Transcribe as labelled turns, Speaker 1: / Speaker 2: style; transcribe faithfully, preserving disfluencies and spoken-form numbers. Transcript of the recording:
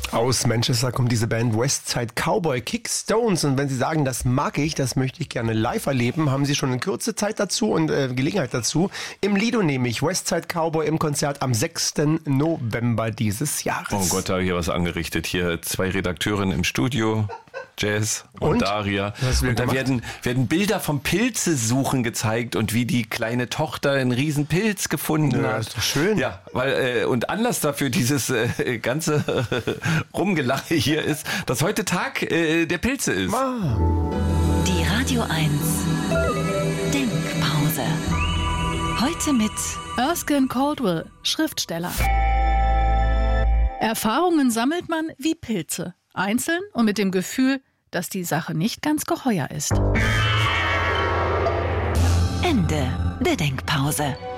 Speaker 1: Aus Manchester kommt diese Band Westside Cowboy Kickstones. Und wenn Sie sagen, das mag ich, das möchte ich gerne live erleben, haben Sie schon eine kurze Zeit dazu und äh, Gelegenheit dazu. Im Lido nämlich Westside Cowboy im Konzert am sechsten November dieses Jahres.
Speaker 2: Oh Gott, da habe ich hier was angerichtet. Hier zwei Redakteurinnen im Studio, Jazz und, und? Daria. Und da werden, werden Bilder vom Pilze-Suchen gezeigt und wie die kleine Tochter einen riesen Pilz gefunden
Speaker 1: ja,
Speaker 2: hat.
Speaker 1: Ist doch schön.
Speaker 2: Ja, weil, äh, und Anlass dafür dieses äh, ganze Rumgelache hier ist, dass heute Tag äh, der Pilze ist.
Speaker 1: Ah.
Speaker 3: Die Radio eins Denkpause. Heute mit
Speaker 4: Erskine Caldwell, Schriftsteller. Erfahrungen sammelt man wie Pilze, einzeln und mit dem Gefühl, dass die Sache nicht ganz geheuer ist.
Speaker 3: Ende der Denkpause.